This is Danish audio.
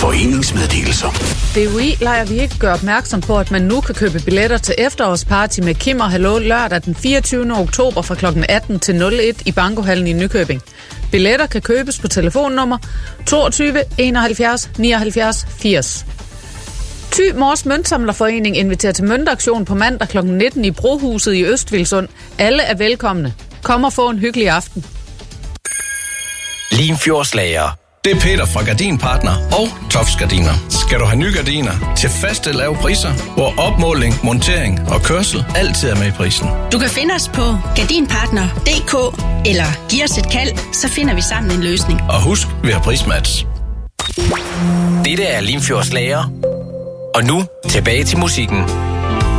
Foreningsmeddelelser. DUI leger vi ikke gør opmærksom på, at man nu kan købe billetter til efterårsparty med Kim og Hallo lørdag den 24. oktober fra kl. 18 til 01 i Bankohallen i Nykøbing. Billetter kan købes på telefonnummer 22 71 79 80. Thy Mors Møntsamlerforening inviterer til møntaktion på mandag kl. 19 i Brohuset i Østvilsund. Alle er velkomne. Kom og få en hyggelig aften. Limfjordslager. Det er Peter fra Gardinpartner og Tofs Gardiner. Skal du have nye gardiner til faste lave priser, hvor opmåling, montering og kørsel altid er med i prisen. Du kan finde os på gardinpartner.dk eller giv os et kald, så finder vi sammen en løsning. Og husk, vi har prismatch. Dette er Limfjordslager. Og nu tilbage til musikken.